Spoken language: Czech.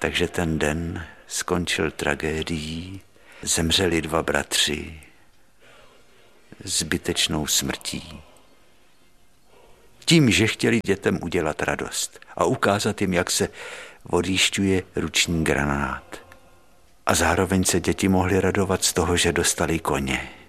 Takže ten den skončil tragédií, zemřeli 2 bratři zbytečnou smrtí. Tím, že chtěli dětem udělat radost a ukázat jim, jak se odjížďuje ruční granát. A zároveň se děti mohly radovat z toho, že dostali koně.